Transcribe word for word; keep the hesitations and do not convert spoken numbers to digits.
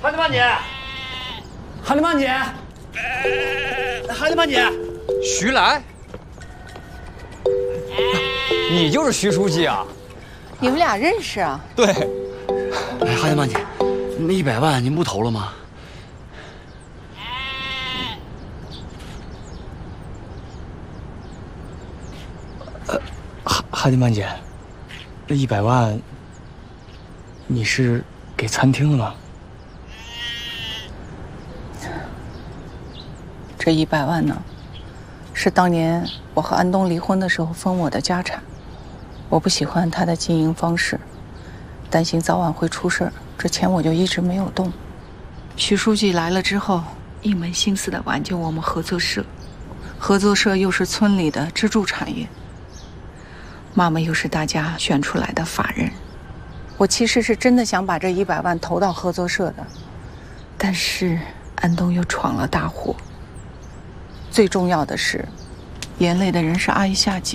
韩德曼姐，韩德曼姐，韩德曼姐， 徐来，你就是徐书记啊？ 你们俩认识啊？ 对。 哎，韩德曼姐，那一百万您不投了吗？呃，韩韩德曼姐，那一百万，你是给餐厅了吗？ 这一百万呢，是当年我和安东离婚的时候分我的家产。我不喜欢他的经营方式，担心早晚会出事儿，这钱我就一直没有动。徐书记来了之后，一门心思地挽救我们合作社，合作社又是村里的支柱产业，妈妈又是大家选出来的法人。我其实是真的想把这一百万投到合作社的，但是安东又闯了大祸。最重要的是，连累的人是阿姨夏姐。